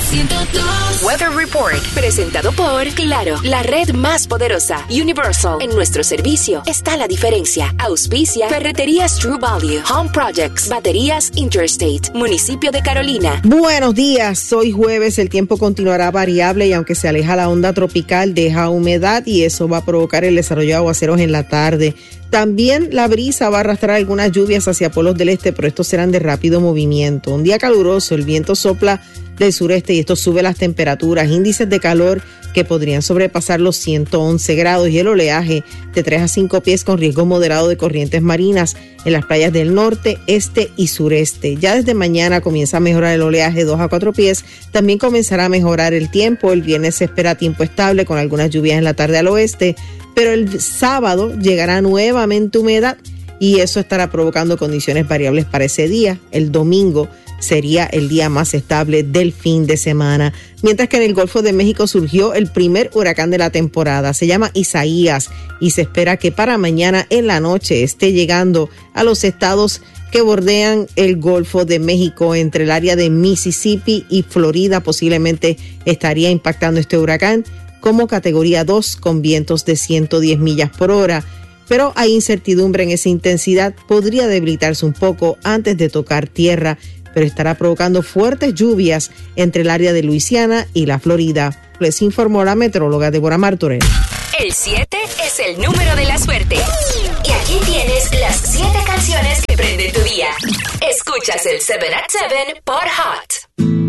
102. Weather Report, presentado por Claro, la red más poderosa. Universal, en nuestro servicio está la diferencia. Auspicia Ferreterías True Value, Home Projects, Baterías Interstate, Municipio de Carolina. Buenos días, hoy jueves el tiempo continuará variable y aunque se aleja la onda tropical, deja humedad y eso va a provocar el desarrollo de aguaceros en la tarde. También la brisa va a arrastrar algunas lluvias hacia polos del este, pero estos serán de rápido movimiento. Un día caluroso, el viento sopla del sureste y esto sube las temperaturas, índices de calor que podrían sobrepasar los 111 grados y el oleaje de 3 a 5 pies con riesgo moderado de corrientes marinas en las playas del norte, este y sureste. Ya desde mañana comienza a mejorar el oleaje 2 a 4 pies, también comenzará a mejorar el tiempo. El viernes se espera tiempo estable con algunas lluvias en la tarde al oeste, pero el sábado llegará nuevamente humedad y eso estará provocando condiciones variables para ese día. El domingo sería el día más estable del fin de semana. Mientras que en el Golfo de México surgió el primer huracán de la temporada. Se llama Isaías y se espera que para mañana en la noche esté llegando a los estados que bordean el Golfo de México. Entre el área de Mississippi y Florida posiblemente estaría impactando este huracán como categoría 2 con vientos de 110 millas por hora. Pero hay incertidumbre en esa intensidad. Podría debilitarse un poco antes de tocar tierra, pero estará provocando fuertes lluvias entre el área de Luisiana y la Florida. Les informó la meteoróloga Deborah Martorell. El 7 es el número de la suerte. Y aquí tienes las 7 canciones que prenden tu día. Escuchas el 7 at 7 por Hot.